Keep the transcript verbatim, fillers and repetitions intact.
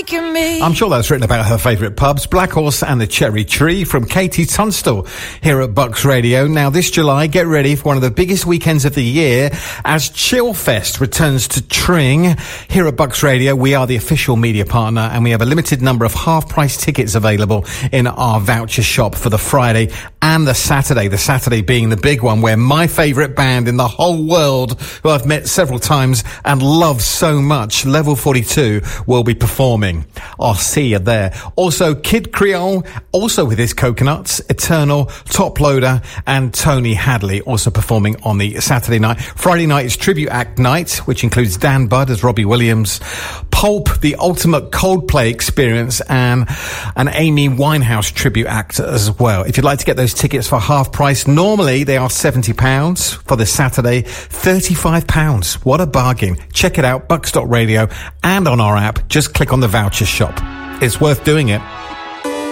making me. I'm sure that's written about her favourite pubs, Black Horse and the Cherry Tree, from Katie Tunstall here at Bucks Radio. Now, this July, get ready for one of the biggest weekends of the year as Chillfest returns to Tring. Here at Bucks Radio, we are the official media partner, and we have a limited number of half-price tickets available in our voucher shop for the Friday and the Saturday. The Saturday being the big one, where my favourite band in the whole world, who I've met several times and love so much, Level forty-two, will be performing. I'll see you there. Also, Kid Creole, also with his Coconuts, Eternal, Top Loader, and Tony Hadley also performing on the Saturday night. Friday night is Tribute Act night, which includes Dan Budd as Robbie Williams, Pulp, the ultimate Coldplay experience, and an Amy Winehouse tribute act as well. If you'd like to get those tickets for half price, normally they are seventy pounds. For this Saturday, thirty-five pounds. What a bargain. Check it out, bucks dot radio, and on our app. Just click on the voucher shop. It's worth doing it.